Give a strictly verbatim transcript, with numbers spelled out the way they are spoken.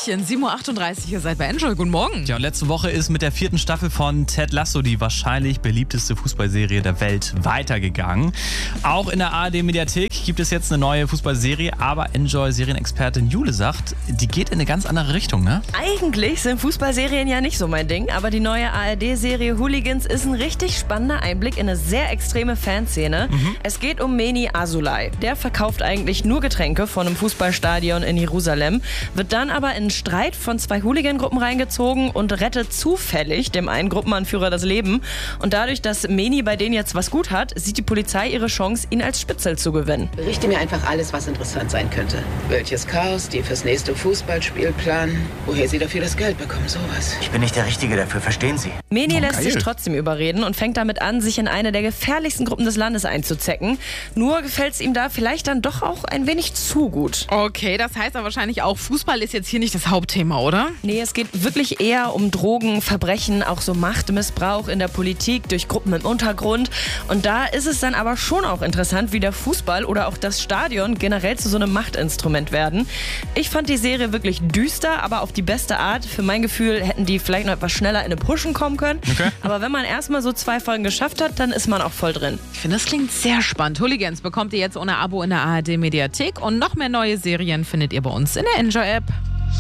Hallöchen, sieben Uhr achtunddreißig, ihr seid bei Enjoy. Guten Morgen. Ja, und letzte Woche ist mit der vierten Staffel von Ted Lasso die wahrscheinlich beliebteste Fußballserie der Welt weitergegangen. Auch in der A R D-Mediathek gibt es jetzt eine neue Fußballserie, aber Enjoy-Serienexpertin Jule sagt, die geht in eine ganz andere Richtung, ne? Eigentlich sind Fußballserien ja nicht so mein Ding, aber die neue A R D-Serie Hooligans ist ein richtig spannender Einblick in eine sehr extreme Fanszene. Mhm. Es geht um Meni Asulay. Der verkauft eigentlich nur Getränke von einem Fußballstadion in Jerusalem, wird dann aber in einen Streit von zwei Hooligan-Gruppen reingezogen und rettet zufällig dem einen Gruppenanführer das Leben. Und dadurch, dass Meni bei denen jetzt was gut hat, sieht die Polizei ihre Chance, ihn als Spitzel zu gewinnen. Berichte mir einfach alles, was interessant sein könnte. Welches Chaos die fürs nächste Fußballspiel planen, woher sie dafür das Geld bekommen, sowas. Ich bin nicht der Richtige dafür, verstehen Sie? Meni Oh, lässt geil. sich trotzdem überreden und fängt damit an, sich in eine der gefährlichsten Gruppen des Landes einzuzecken. Nur gefällt es ihm da vielleicht dann doch auch ein wenig zu gut. Okay, das heißt aber wahrscheinlich auch, Fußball ist jetzt hier nicht das Hauptthema, oder? Nee, es geht wirklich eher um Drogen, Verbrechen, auch so Machtmissbrauch in der Politik durch Gruppen im Untergrund. Und da ist es dann aber schon auch interessant, wie der Fußball oder auch das Stadion generell zu so einem Machtinstrument werden. Ich fand die Serie wirklich düster, aber auf die beste Art. Für mein Gefühl hätten die vielleicht noch etwas schneller in eine Pushen kommen können. Okay. Aber wenn man erstmal so zwei Folgen geschafft hat, dann ist man auch voll drin. Ich finde, das klingt sehr spannend. Hooligans bekommt ihr jetzt ohne Abo in der A R D-Mediathek und noch mehr neue Serien findet ihr bei uns in der Enjoy-App.